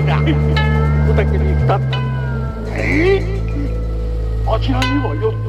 だ。おたけに2つ。あちらには4つ。